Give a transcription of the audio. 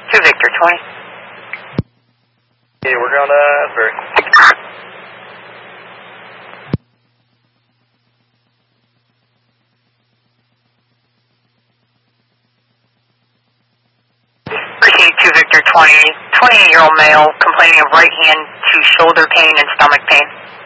2 Victor 20. Yeah, we're going to Asbury. Receive 2 Victor 20. 28-year-old male complaining of right hand to shoulder pain and stomach pain.